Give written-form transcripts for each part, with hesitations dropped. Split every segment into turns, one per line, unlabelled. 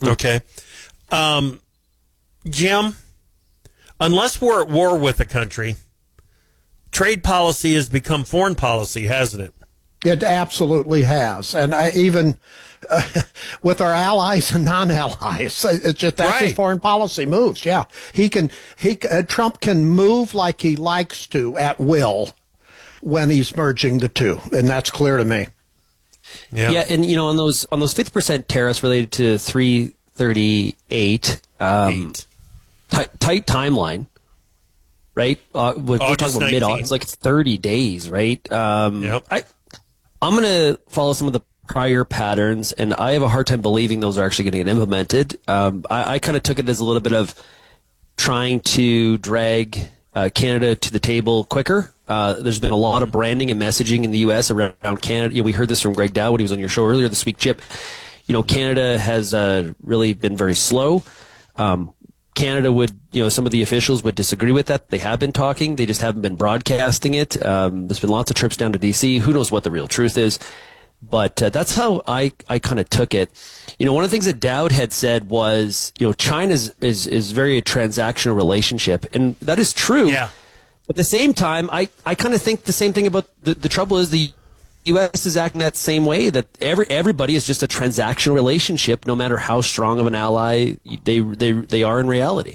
Okay. Jim, unless we're at war with a country, trade policy has become foreign policy, hasn't it?
It absolutely has, and even with our allies and non-allies, it's just that's his foreign policy moves. Yeah, Trump can move like he likes to at will when he's merging the two, and that's clear to me.
Yeah, and on those 50% tariffs related to 338, tight timeline. Right? We're talking about mid-August. It's like 30 days, right?
Yep.
I'm going to follow some of the prior patterns, and I have a hard time believing those are actually going to get implemented. I kind of took it as a little bit of trying to drag Canada to the table quicker. There's been a lot of branding and messaging in the U.S. around Canada. We heard this from Greg Dow when he was on your show earlier this week, Chip. Canada has really been very slow. Canada would, some of the officials would disagree with that. They have been talking. They just haven't been broadcasting it. There's been lots of trips down to D.C. Who knows what the real truth is? But that's how I kind of took it. One of the things that Dowd had said was, China is very a transactional relationship. And that is true.
Yeah.
But at the same time, I kind of think the same thing about the trouble is the U.S. is acting that same way, that everybody is just a transactional relationship, no matter how strong of an ally they are in reality.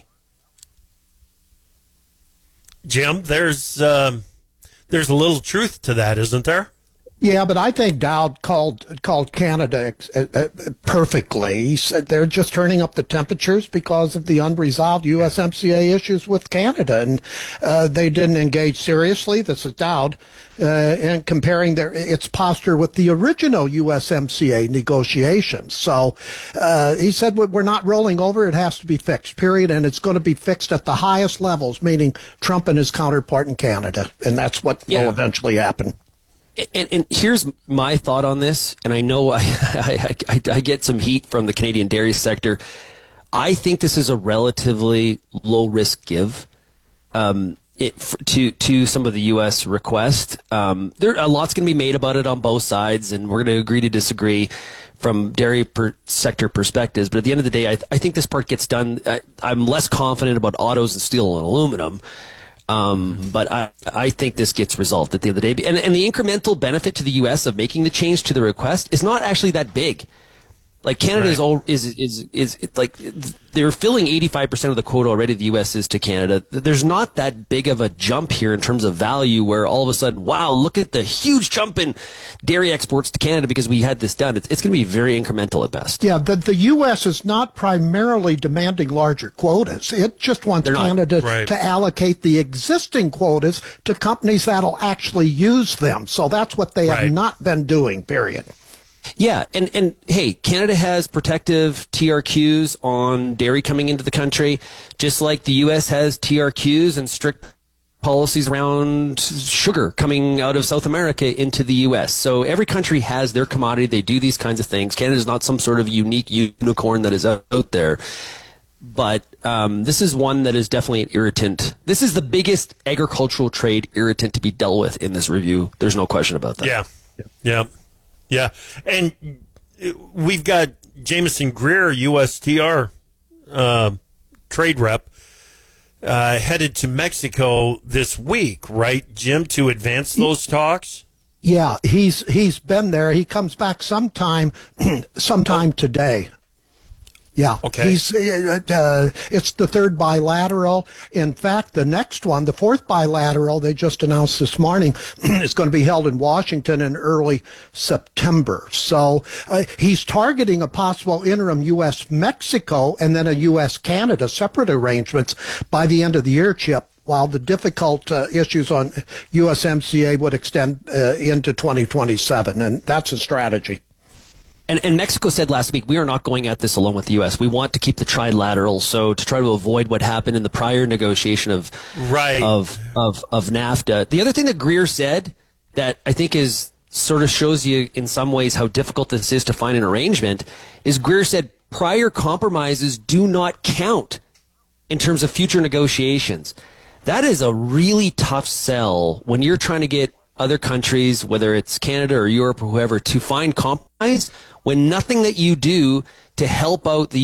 Jim, there's a little truth to that, isn't there?
Yeah, but I think Dowd called Canada perfectly. He said they're just turning up the temperatures because of the unresolved USMCA issues with Canada, and they didn't engage seriously. This is Dowd, and comparing its posture with the original USMCA negotiations. So he said we're not rolling over; it has to be fixed. Period, and it's going to be fixed at the highest levels, meaning Trump and his counterpart in Canada, and that's what will eventually happen.
And here's my thought on this, and I know I get some heat from the Canadian dairy sector. I think this is a relatively low-risk give to some of the U.S. request. A lot's going to be made about it on both sides, and we're going to agree to disagree from dairy sector perspectives. But at the end of the day, I think this part gets done. I'm less confident about autos and steel and aluminum. But I think this gets resolved at the end of the day. And the incremental benefit to the U.S. of making the change to the request is not actually that big. Like Canada is like they're filling 85% of the quota already. The U.S. is to Canada. There's not that big of a jump here in terms of value where all of a sudden, wow, look at the huge jump in dairy exports to Canada because we had this done. It's going to be very incremental at best.
Yeah, the U.S. is not primarily demanding larger quotas. It just wants Canada to allocate the existing quotas to companies that'll actually use them. So that's what they have not been doing, period.
Yeah, and hey, Canada has protective TRQs on dairy coming into the country, just like the U.S. has TRQs and strict policies around sugar coming out of South America into the U.S. So every country has their commodity. They do these kinds of things. Canada is not some sort of unique unicorn that is out there. But this is one that is definitely an irritant. This is the biggest agricultural trade irritant to be dealt with in this review. There's no question about that.
Yeah, and we've got Jameson Greer, USTR trade rep, headed to Mexico this week, right, Jim, to advance those talks?
Yeah, he's been there. He comes back sometime today. Yeah,
okay.
It's the third bilateral. In fact, the next one, the fourth bilateral, they just announced this morning, is going to be held in Washington in early September. So he's targeting a possible interim U.S.-Mexico and then a U.S.-Canada separate arrangements by the end of the year, Chip, while the difficult issues on USMCA would extend into 2027. And that's a strategy.
And Mexico said last week, we are not going at this alone with the U.S. We want to keep the trilateral, so to try to avoid what happened in the prior negotiation of NAFTA. The other thing that Greer said that I think is sort of shows you in some ways how difficult this is to find an arrangement is Greer said prior compromises do not count in terms of future negotiations. That is a really tough sell when you're trying to get other countries, whether it's Canada or Europe or whoever, to find compromise when nothing that you do to help out the